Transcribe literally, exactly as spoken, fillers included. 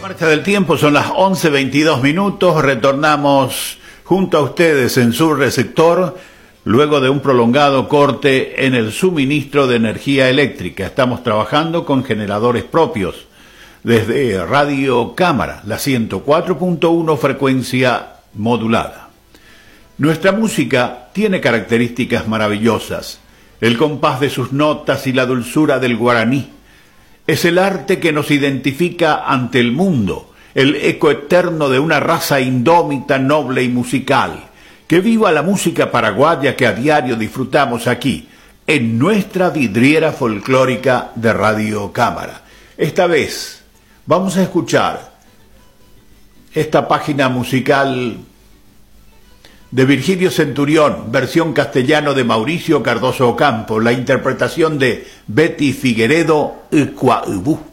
Marcha del tiempo, son las once veintidós minutos, retornamos junto a ustedes en su receptor luego de un prolongado corte en el suministro de energía eléctrica. Estamos trabajando con generadores propios desde Radio Cámara, la ciento cuatro punto uno frecuencia modulada. Nuestra música tiene características maravillosas, el compás de sus notas y la dulzura del guaraní. Es el arte que nos identifica ante el mundo, el eco eterno de una raza indómita, noble y musical. Que viva la música paraguaya que a diario disfrutamos aquí, en nuestra vidriera folclórica de Radio Cámara. Esta vez vamos a escuchar esta página musical de Virgilio Centurión, versión castellano de Mauricio Cardoso Ocampo, la interpretación de Betty Figueredo, Ucuaubú.